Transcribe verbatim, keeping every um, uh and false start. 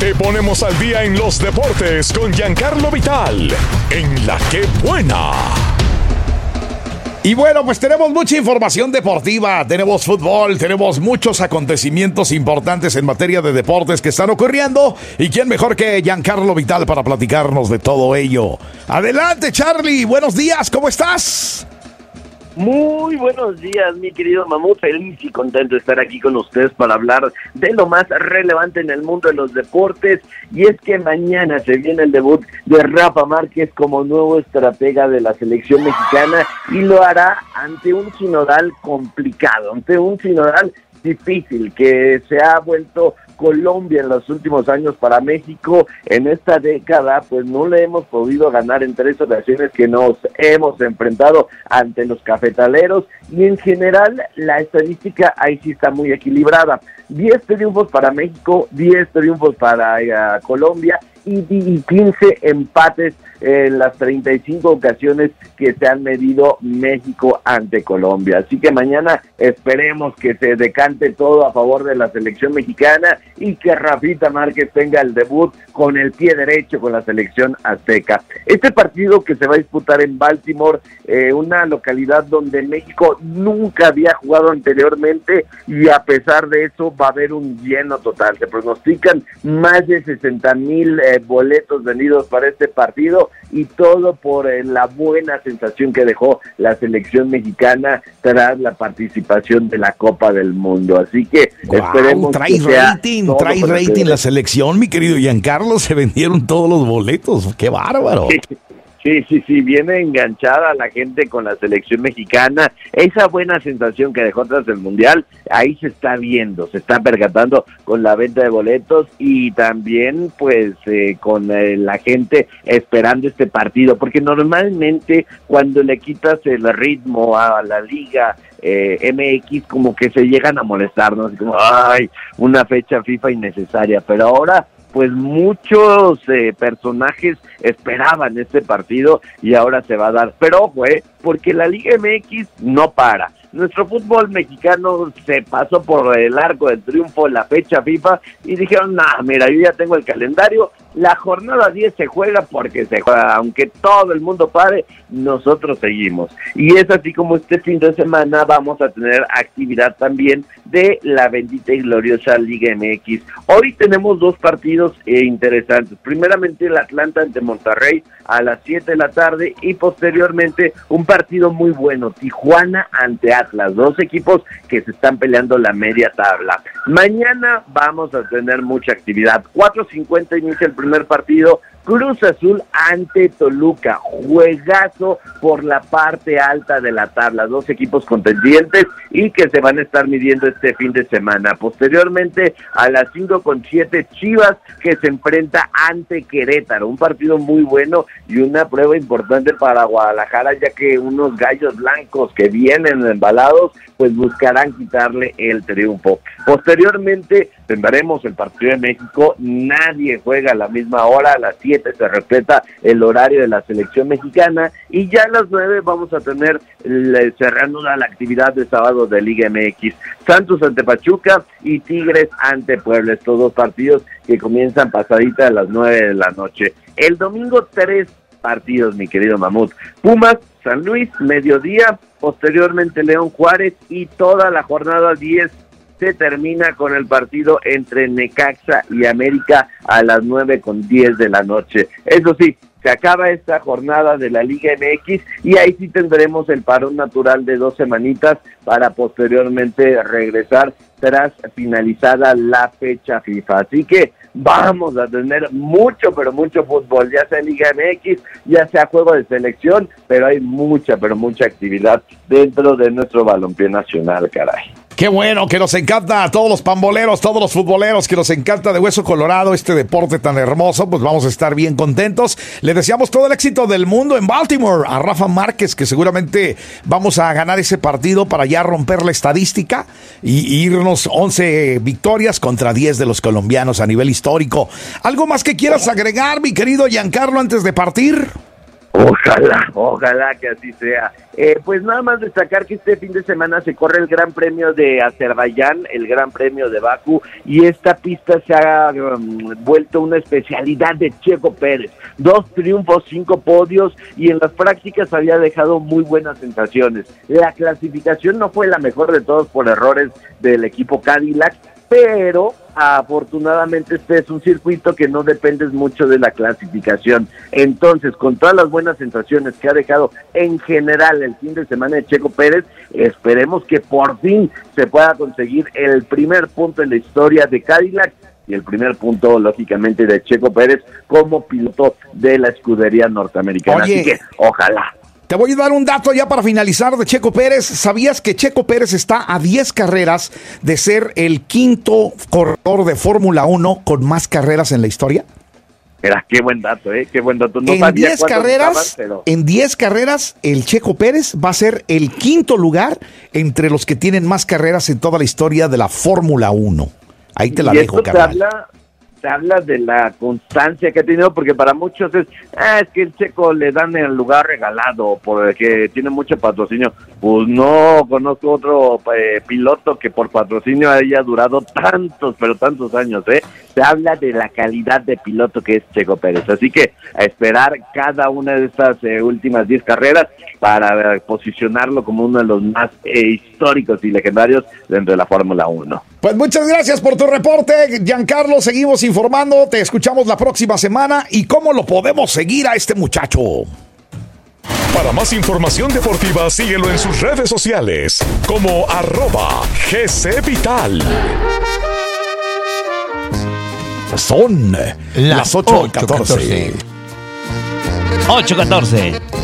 Te ponemos al día en los deportes con Giancarlo Vital, en La Que Buena. Y bueno, pues tenemos mucha información deportiva, tenemos fútbol, tenemos muchos acontecimientos importantes en materia de deportes que están ocurriendo. ¿Y quién mejor que Giancarlo Vital para platicarnos de todo ello? Adelante, Charlie, buenos días, ¿cómo estás? Muy buenos días, mi querido Mamut, feliz y contento de estar aquí con ustedes para hablar de lo más relevante en el mundo de los deportes, y es que mañana se viene el debut de Rafa Márquez como nuevo estratega de la selección mexicana, y lo hará ante un sinodal complicado, ante un sinodal difícil que se ha vuelto Colombia en los últimos años para México. En esta década pues no le hemos podido ganar en tres ocasiones que nos hemos enfrentado ante los cafetaleros, y en general la estadística ahí sí está muy equilibrada. diez triunfos para México, diez triunfos para uh, Colombia y, y quince empates en las treinta y cinco ocasiones que se han medido México ante Colombia. Así que mañana esperemos que se decante todo a favor de la selección mexicana y que Rafita Márquez tenga el debut con el pie derecho con la selección azteca. Este partido que se va a disputar en Baltimore, eh, una localidad donde México nunca había jugado anteriormente, y a pesar de eso va a haber un lleno total. Se pronostican más de sesenta mil eh, boletos vendidos para este partido, y todo por eh, la buena sensación que dejó la selección mexicana tras la participación de la Copa del Mundo. Así que wow, esperemos trae que rating, sea trae rating la selección, mi querido Giancarlo, se vendieron todos los boletos, qué bárbaro. Sí. Sí, sí, sí, viene enganchada la gente con la selección mexicana. Esa buena sensación que dejó tras el Mundial, ahí se está viendo, se está percatando con la venta de boletos, y también pues eh, con eh, la gente esperando este partido, porque normalmente cuando le quitas el ritmo a la liga eh, M X, como que se llegan a molestarnos, como ay, una fecha FIFA innecesaria, pero ahora pues muchos eh, personajes esperaban este partido y ahora se va a dar. Pero ojo, eh, porque la Liga M X no para. Nuestro fútbol mexicano se pasó por el arco del triunfo en la fecha FIFA y dijeron, nah, mira, yo ya tengo el calendario, la jornada diez se juega porque se juega, aunque todo el mundo pare, nosotros seguimos. Y es así como este fin de semana vamos a tener actividad también de la bendita y gloriosa Liga M X. Hoy tenemos dos partidos eh, interesantes. Primeramente el Atlanta ante Monterrey a las siete de la tarde, y posteriormente un partido muy bueno, Tijuana ante Atlas, dos equipos que se están peleando la media tabla. Mañana vamos a tener mucha actividad. cuatro cincuenta inicia el primer partido, Cruz Azul ante Toluca, juegazo por la parte alta de la tabla, dos equipos contendientes y que se van a estar midiendo este fin de semana. Posteriormente a las cinco con siete, Chivas que se enfrenta ante Querétaro, un partido muy bueno y una prueba importante para Guadalajara, ya que unos gallos blancos que vienen embalados pues buscarán quitarle el triunfo. Posteriormente tendremos el partido de México, nadie juega a la misma hora, a las siete se respeta el horario de la selección mexicana, y ya a las nueve vamos a tener el, cerrando la actividad de sábado de Liga M X, Santos ante Pachuca y Tigres ante Puebla, estos dos partidos que comienzan pasadita a las nueve de la noche. El domingo tres partidos, mi querido Mamut, Pumas, San Luis, mediodía, posteriormente León Juárez, y toda la jornada diez se termina con el partido entre Necaxa y América a las nueve con diez de la noche. Eso sí, se acaba esta jornada de la Liga M X y ahí sí tendremos el parón natural de dos semanitas para posteriormente regresar tras finalizada la fecha FIFA. Así que vamos a tener mucho, pero mucho fútbol, ya sea Liga M X, ya sea juego de selección, pero hay mucha, pero mucha actividad dentro de nuestro balompié nacional, caray. Qué bueno, que nos encanta a todos los pamboleros, todos los futboleros, que nos encanta de hueso colorado este deporte tan hermoso, pues vamos a estar bien contentos. Le deseamos todo el éxito del mundo en Baltimore a Rafa Márquez, que seguramente vamos a ganar ese partido para ya romper la estadística y, y irnos once victorias contra diez de los colombianos a nivel histórico. ¿Algo más que quieras agregar, mi querido Giancarlo, antes de partir? Ojalá, ojalá que así sea. Eh, pues nada más destacar que este fin de semana se corre el Gran Premio de Azerbaiyán, el Gran Premio de Bakú, y esta pista se ha um, vuelto una especialidad de Checo Pérez. Dos triunfos, cinco podios, y en las prácticas había dejado muy buenas sensaciones. La clasificación no fue la mejor de todos por errores del equipo Cadillac, pero afortunadamente este es un circuito que no depende mucho de la clasificación. Entonces, con todas las buenas sensaciones que ha dejado en general el fin de semana de Checo Pérez, esperemos que por fin se pueda conseguir el primer punto en la historia de Cadillac y el primer punto, lógicamente, de Checo Pérez como piloto de la escudería norteamericana. Oye, así que, ojalá. Te voy a dar un dato ya para finalizar de Checo Pérez. ¿Sabías que Checo Pérez está a diez carreras de ser el quinto corredor de Fórmula uno con más carreras en la historia? Mira, qué buen dato, ¿eh? Qué buen dato. No en diez carreras, estaban, pero... en diez carreras, el Checo Pérez va a ser el quinto lugar entre los que tienen más carreras en toda la historia de la Fórmula uno. Ahí te la y dejo, esto carnal. Te habla, te habla de la constancia que ha tenido, porque para muchos es, ah, es que el Checo le dan el lugar regalado porque tiene mucho patrocinio. Pues no conozco otro eh, piloto que por patrocinio haya durado tantos, pero tantos años, ¿eh? Se habla de la calidad de piloto que es Checo Pérez. Así que a esperar cada una de estas eh, últimas diez carreras para eh, posicionarlo como uno de los más eh, históricos y legendarios dentro de la Fórmula uno. Pues muchas gracias por tu reporte, Giancarlo. Seguimos informando, te escuchamos la próxima semana. ¿Y cómo lo podemos seguir a este muchacho? Para más información deportiva, síguelo en sus redes sociales como arroba G C Vital. Son las ocho catorce. ocho catorce.